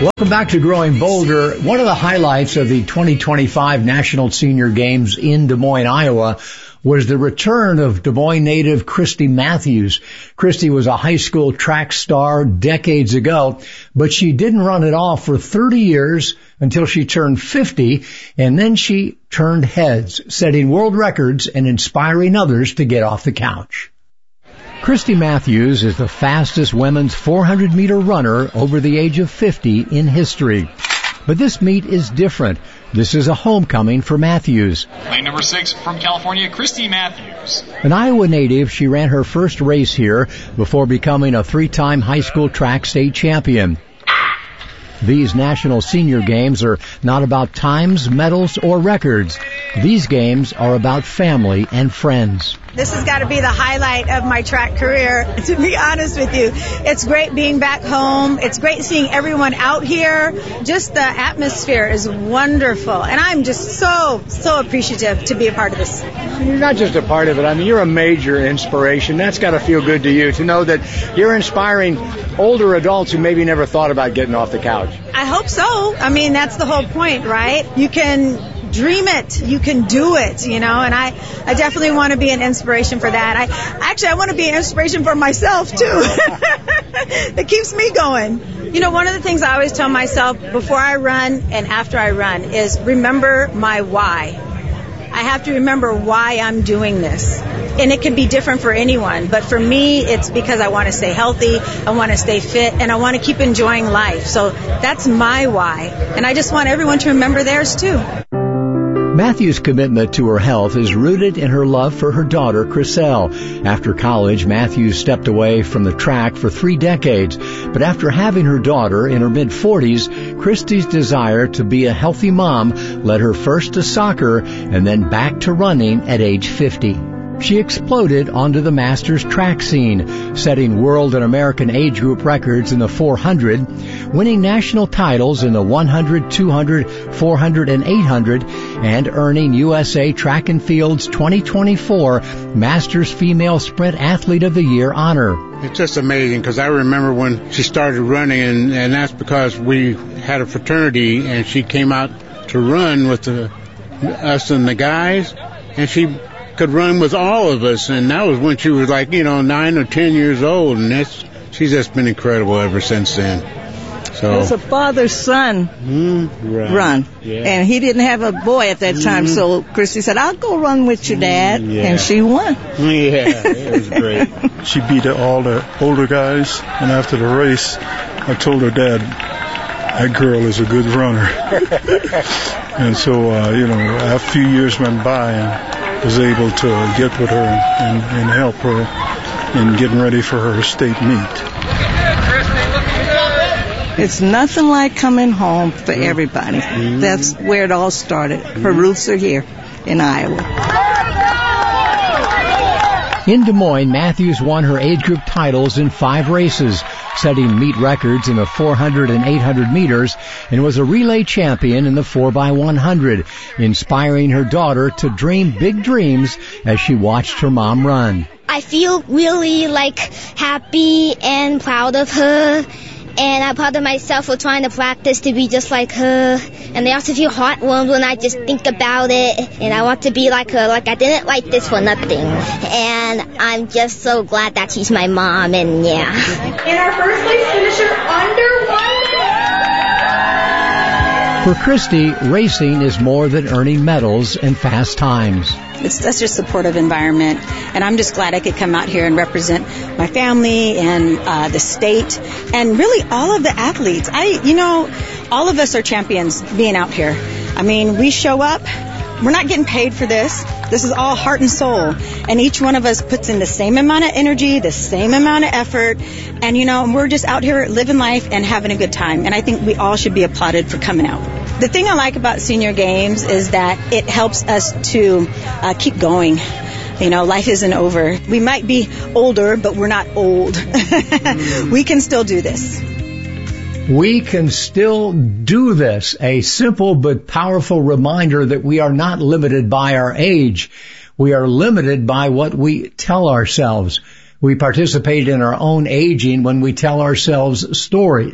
Welcome back to Growing Bolder. One of the highlights of the 2025 National Senior Games in Des Moines, Iowa, was the return of Des Moines native Christy Matthews. Christy was a high school track star decades ago, but she didn't run at all for 30 years until she turned 50, and then she turned heads, setting world records and inspiring others to get off the couch. Christy Matthews is the fastest women's 400-meter runner over the age of 50 in history. But this meet is different. This is a homecoming for Matthews. Lane number 6 from California, Christy Matthews. An Iowa native, she ran her first race here before becoming a 3-time high school track state champion. These National Senior Games are not about times, medals, or records. These games are about family and friends. This has got to be the highlight of my track career, to be honest with you. It's great being back home. It's great seeing everyone out here. Just the atmosphere is wonderful. And I'm just so appreciative to be a part of this. You're not just a part of it. I mean, you're a major inspiration. That's got to feel good to you, to know that you're inspiring older adults who maybe never thought about getting off the couch. I hope so. I mean, that's the whole point, right? You can dream it, you can do it, and I definitely want to be an inspiration for that. I want to be an inspiration for myself too. That keeps me going. One of the things I always tell myself before I run and after I run is remember my why. I have to remember why I'm doing this. And it can be different for anyone, but for me, it's because I want to stay healthy, I want to stay fit, and I want to keep enjoying life. So that's my why. And I just want everyone to remember theirs too. Matthew's commitment to her health is rooted in her love for her daughter, Chriselle. After college, Matthews stepped away from the track for 3 decades. But after having her daughter in her mid-40s, Christy's desire to be a healthy mom led her first to soccer and then back to running at age 50. She exploded onto the Masters track scene, setting world and American age group records in the 400, winning national titles in the 100, 200, 400, and 800, and earning USA Track and Field's 2024 Masters Female Sprint Athlete of the Year honor. It's just amazing because I remember when she started running, and that's because we had a fraternity, and she came out to run with us and the guys, and she could run with all of us, and that was when she was 9 or 10 years old, and she's just been incredible ever since then. So it was a father-son run, yeah. And he didn't have a boy at that time, so Christy said, "I'll go run with your dad," and she won. Yeah, it was great. She beat all the older guys, and after the race, I told her dad, "That girl is a good runner." And so, a few years went by, and was able to get with her and help her in getting ready for her state meet. It's nothing like coming home for everybody. That's where it all started. Her roots are here in Iowa. In Des Moines, Matthews won her age group titles in 5 races, setting meet records in the 400 and 800 meters, and was a relay champion in the 4x100, inspiring her daughter to dream big dreams as she watched her mom run. I feel really happy and proud of her, and I'm proud of myself for trying to practice to be just like her. And I also feel heartwarmed when I just think about it, and I want to be like her. I didn't like this for nothing, and I'm just so glad that she's my mom, and yeah. And our first place finisher under 1 minute. For Christy, racing is more than earning medals and fast times. It's such a supportive environment, and I'm just glad I could come out here and represent my family and the state, and really all of the athletes. All of us are champions being out here. I mean, we show up. We're not getting paid for this. This is all heart and soul, and each one of us puts in the same amount of energy, the same amount of effort, and we're just out here living life and having a good time, and I think we all should be applauded for coming out. The thing I like about Senior Games is that it helps us to keep going. Life isn't over. We might be older, but we're not old. We can still do this. We can still do this. A simple but powerful reminder that we are not limited by our age. We are limited by what we tell ourselves. We participate in our own aging when we tell ourselves stories.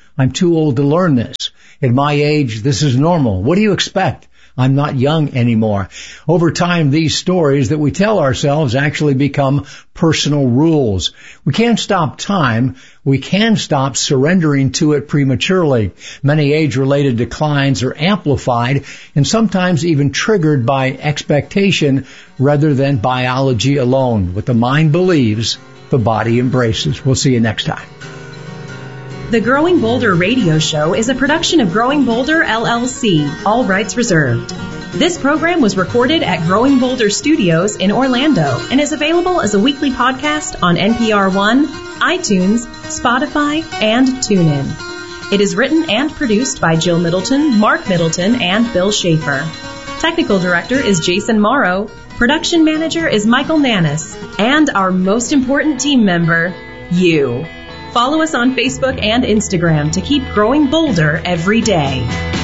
I'm too old to learn this. At my age, this is normal. What do you expect? I'm not young anymore. Over time, these stories that we tell ourselves actually become personal rules. We can't stop time. We can stop surrendering to it prematurely. Many age-related declines are amplified and sometimes even triggered by expectation rather than biology alone. What the mind believes, the body embraces. We'll see you next time. The Growing Bolder radio show is a production of Growing Bolder, LLC, all rights reserved. This program was recorded at Growing Bolder Studios in Orlando and is available as a weekly podcast on NPR One, iTunes, Spotify, and TuneIn. It is written and produced by Jill Middleton, Mark Middleton, and Bill Schaefer. Technical director is Jason Morrow. Production manager is Michael Nannis. And our most important team member, you. Follow us on Facebook and Instagram to keep growing bolder every day.